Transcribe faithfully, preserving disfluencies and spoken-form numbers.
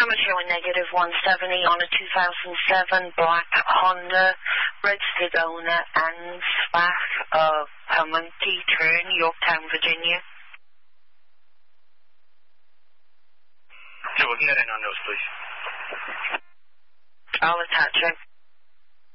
I'm showing negative one seventy on a two thousand seven black Honda, registered owner and Spath of Pamunkey Turn, Yorktown, Virginia. So we'll get in on those, please. I'll attach it.